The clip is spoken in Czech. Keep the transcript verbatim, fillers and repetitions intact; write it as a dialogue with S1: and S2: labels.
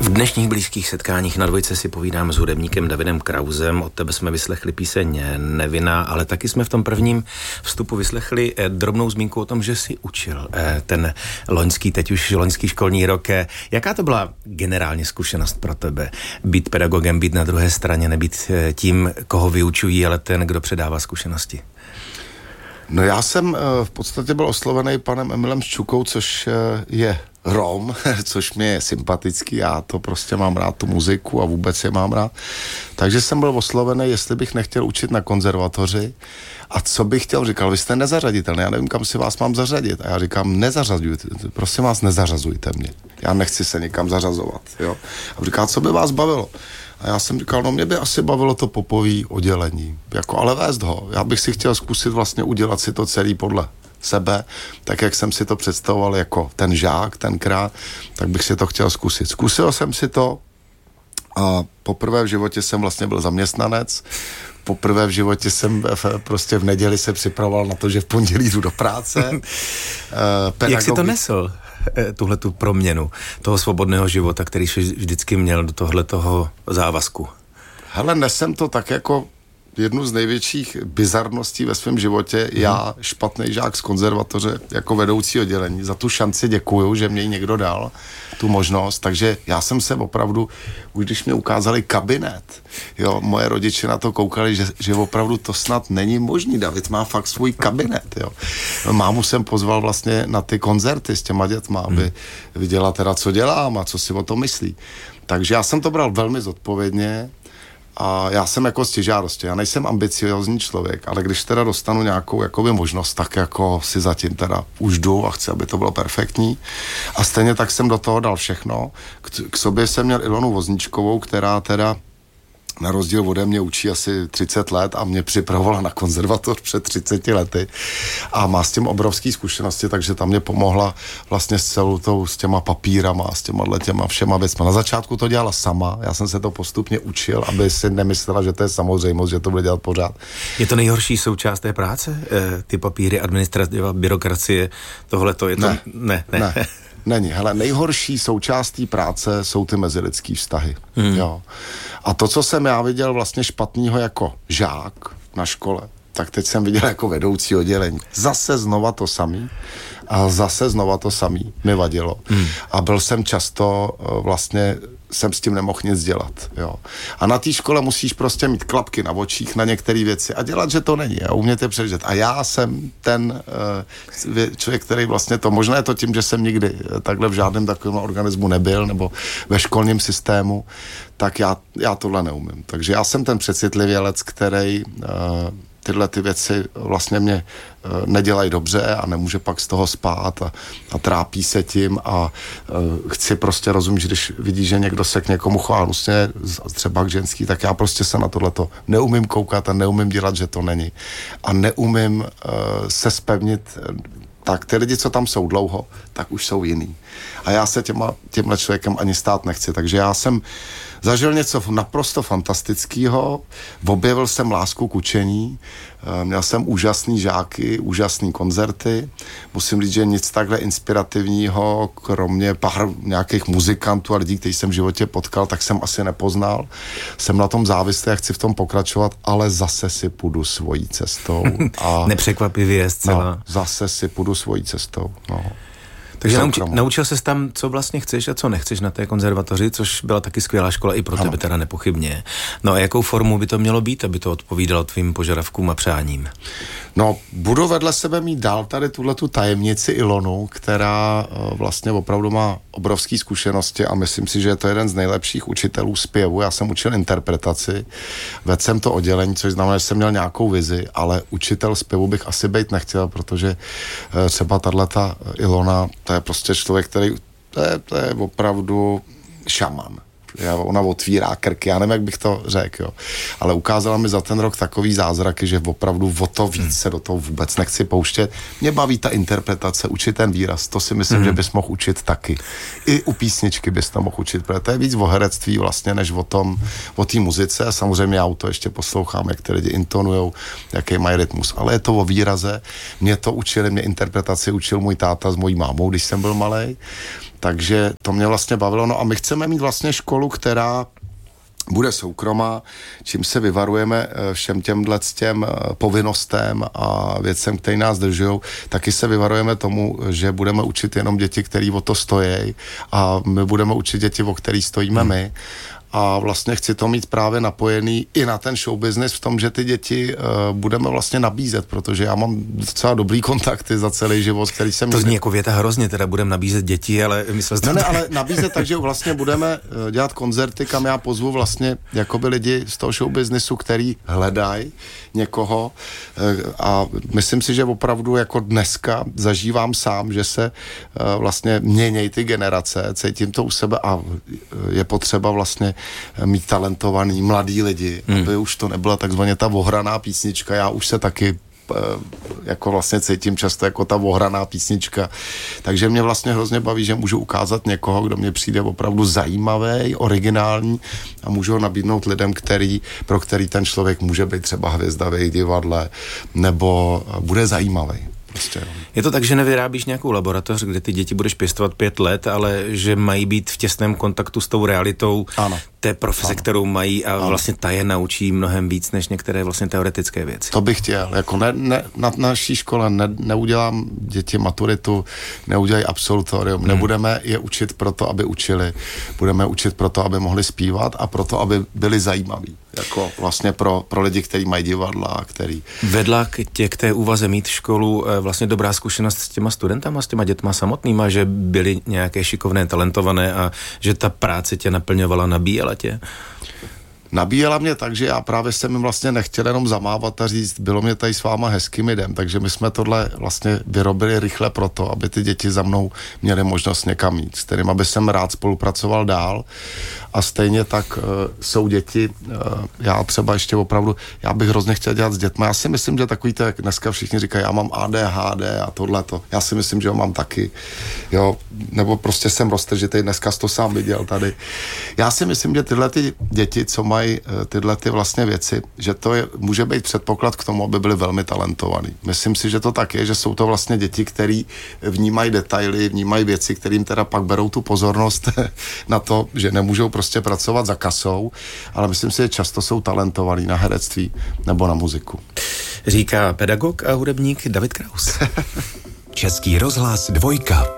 S1: V dnešních blízkých setkáních na dvojce si povídám s hudebníkem Davidem Krausem. Od tebe jsme vyslechli píseň Nevina, ale taky jsme v tom prvním vstupu vyslechli drobnou zmínku o tom, že si učil ten loňský, teď už loňský školní rok. Jaká to byla generálně zkušenost pro tebe? Být pedagogem, být na druhé straně, nebýt tím, koho vyučují, ale ten, kdo předává zkušenosti?
S2: No já jsem v podstatě byl oslovený panem Emilem Ščukou, což je Rom, což mě je sympatický, já to prostě mám rád, tu muziku a vůbec je mám rád. Takže jsem byl oslovený, jestli bych nechtěl učit na konzervatoři a co bych chtěl, říkal, vy jste nezařaditelný, já nevím, kam si vás mám zařadit. A já říkám, nezařazujte, prosím vás, nezařazujte mě, já nechci se někam zařazovat, jo. A říká, co by vás bavilo? A já jsem říkal, no mě by asi bavilo to popový oddělení, jako ale vést ho, já bych si chtěl zkusit vlastně udělat si to celý podle sebe, tak jak jsem si to představoval jako ten žák tenkrát, tak bych si to chtěl zkusit. Zkusil jsem si to a poprvé v životě jsem vlastně byl zaměstnanec, poprvé v životě jsem v, prostě v neděli se připravoval na to, že v pondělí jdu do práce.
S1: Pedagogi... Jak jsi to nesl, tuhletu proměnu toho svobodného života, který jsi vždycky měl do tohletoho závazku? Hele,
S2: nesem to tak jako jednu z největších bizarností ve svém životě. Hmm. Já, špatný žák z konzervatoře, jako vedoucí oddělení, za tu šanci děkuju, že mě ji někdo dal, tu možnost, takže já jsem se opravdu, už když mě ukázali kabinet, jo, moje rodiče na to koukali, že, že opravdu to snad není možný, David má fakt svůj kabinet, jo. Mámu jsem pozval vlastně na ty koncerty s těma dětma, aby hmm. viděla teda, co dělám a co si o tom myslí. Takže já jsem to bral velmi zodpovědně. A já jsem jako stěžádosti, já nejsem ambiciozní člověk, ale když teda dostanu nějakou jakoby možnost, tak jako si zatím teda už jdu a chci, aby to bylo perfektní. A stejně tak jsem do toho dal všechno. K, k sobě jsem měl Ilonu Vozničkovou, která teda na rozdíl ode mě učí asi třicet let a mě připravovala na konzervatoř před třiceti lety a má s tím obrovský zkušenosti, takže tam mě pomohla vlastně s celou tou, s těma papírama a s těma těma všema věcma. Na začátku to dělala sama, já jsem se to postupně učil, aby si nemyslela, že to je samozřejmost, že to bude dělat pořád.
S1: Je to nejhorší součást té práce? E, ty papíry, administrativa, byrokracie, tohleto je to?
S2: Ne, ne. ne. ne. Není. Hele, nejhorší součástí práce jsou ty mezilidský vztahy. Hmm. Jo. A to, co jsem já viděl vlastně špatného jako žák na škole, tak teď jsem viděl jako vedoucí oddělení. Zase znova to samý a zase znova to samý mi vadilo. Hmm. A byl jsem často vlastně jsem s tím nemohl nic dělat, jo. A na té škole musíš prostě mít klapky na očích na některé věci a dělat, že to není a umět je přežít. A já jsem ten uh, člověk, který vlastně to, možná je to tím, že jsem nikdy takhle v žádném takovém organismu nebyl nebo ve školním systému, tak já, já tohle neumím. Takže já jsem ten přecitlivělec, který uh, tyhle ty věci vlastně mě uh, nedělají dobře a nemůže pak z toho spát a, a trápí se tím a uh, chci prostě rozumět, že když vidí, že někdo se k někomu chová hnusně, třeba k ženský, tak já prostě se na tohleto neumím koukat a neumím dělat, že to není. A neumím uh, se zpevnit, tak ty lidi, co tam jsou dlouho, tak už jsou jiný. A já se těma, tímhle člověkem ani stát nechci, takže já jsem zažil něco naprosto fantastického, objevil jsem lásku k učení, měl jsem úžasný žáky, úžasný koncerty, musím říct, že nic takhle inspirativního, kromě pár nějakých muzikantů a lidí, kteří jsem v životě potkal, tak jsem asi nepoznal. Jsem na tom závislý a chci v tom pokračovat, ale zase si půjdu svojí cestou. A
S1: nepřekvapivě zcela.
S2: No, zase si půjdu svojí cestou, no.
S1: Takže nauči, naučil ses tam, co vlastně chceš a co nechceš na té konzervatoři, což byla taky skvělá škola i pro ano. tebe teda nepochybně. No a jakou formu by to mělo být, aby to odpovídalo tvým požadavkům a přáním?
S2: No, budu vedle sebe mít dál tady tuhletu tajemnici Ilonu, která uh, vlastně opravdu má obrovské zkušenosti a myslím si, že je to jeden z nejlepších učitelů zpěvu. Já jsem učil interpretaci, vedl jsem to oddělení, což znamená, že jsem měl nějakou vizi, ale učitel zpěvu bych asi být nechtěl, protože uh, třeba tato Ilona, to je prostě člověk, který, to je, to je opravdu šaman. Ona otvírá krky, já nevím, jak bych to řekl, jo. Ale ukázala mi za ten rok takový zázraky, že opravdu o to víc se do toho vůbec nechci pouštět. Mě baví ta interpretace, učit ten výraz, to si myslím, mm. že bys mohl učit taky. I u písničky bys to mohl učit, protože to je víc o herectví vlastně, než o tom, o té muzice. Samozřejmě já u to ještě poslouchám, jak ty lidi intonujou, jaký mají rytmus, ale je to o výraze. Mě to učili, mě interpretaci učil můj táta s mojí mámou, když jsem byl malej. Takže to mě vlastně bavilo. No a my chceme mít vlastně školu, která bude soukromá, čím se vyvarujeme všem těmhle těm povinnostem a věcem, které nás držují, taky se vyvarujeme tomu, že budeme učit jenom děti, který o to stojí a my budeme učit děti, o který stojíme hmm. my. A vlastně chci to mít právě napojený i na ten show business v tom, že ty děti uh, budeme vlastně nabízet, protože já mám docela dobrý kontakty za celý život, který jsem...
S1: To zní jako věta hrozně, teda budeme nabízet děti, ale myslel
S2: jsem... Ne, ne, ale nabízet, takže vlastně budeme uh, dělat koncerty, kam já pozvu vlastně jakoby lidi z toho show businessu, který hledají někoho uh, a myslím si, že opravdu jako dneska zažívám sám, že se uh, vlastně měnějí ty generace, cítím to u sebe a uh, je potřeba vlastně mít talentovaný mladý lidi, hmm. aby už to nebyla takzvaně ta ohraná písnička. Já už se taky jako vlastně cítím často jako ta ohraná písnička. Takže mě vlastně hrozně baví, že můžu ukázat někoho, kdo mě přijde opravdu zajímavý, originální a můžu ho nabídnout lidem, který, pro který ten člověk může být třeba hvězda v jejich divadle nebo bude zajímavý. Prostě,
S1: je to tak, že nevyrábíš nějakou laboratoř, kde ty děti budeš pěstovat pět let, ale že mají být v těsném kontaktu s tou realitou ano. té profese, ano. kterou mají a ano. vlastně ta je naučí mnohem víc než některé vlastně teoretické věci.
S2: To bych chtěl. Jako ne, ne, na naší škole ne, neudělám děti maturitu, neudělají absolutorium. Hmm. Nebudeme je učit proto, aby učili. Budeme učit proto, aby mohli zpívat a proto, aby byli zajímaví. Jako vlastně pro, pro lidi, kteří mají divadla, který...
S1: Vedla k, tě, k té úvaze mít školu vlastně dobrá zkušenost s těma studentama, s těma dětma samotnýma, že byli nějaké šikovné, talentované a že ta práce tě naplňovala, nabíjela tě?
S2: Nabíjela mě tak, že já právě jsem jim vlastně nechtěl jenom zamávat a říct, bylo mě tady s váma hezkým jdem, takže my jsme tohle vlastně vyrobili rychle proto, aby ty děti za mnou měly možnost někam jít, s kterým aby jsem rád spolupracoval dál a stejně tak uh, jsou děti, uh, já třeba ještě opravdu, já bych hrozně chtěl dělat s dětmi, já si myslím, že takový to, jak dneska všichni říkají, já mám A D H D a tohleto, já si myslím, že ho mám taky, jo, nebo prostě jsem roztržitej, dneska jsi to sám viděl tady. Já si myslím, že tyhle ty děti, co mají tyhle ty vlastně věci, že to je, může být předpoklad k tomu, aby byli velmi talentovaní. Myslím si, že to tak je, že jsou to vlastně děti, který vnímají detaily, vnímají věci, kterým teda pak berou tu pozornost na to, že nemůžou prostě pracovat za kasou, ale myslím si, že často jsou talentovaní na herectví nebo na muziku.
S1: Říká pedagog a hudebník David Kraus.
S3: Český rozhlas dvojka.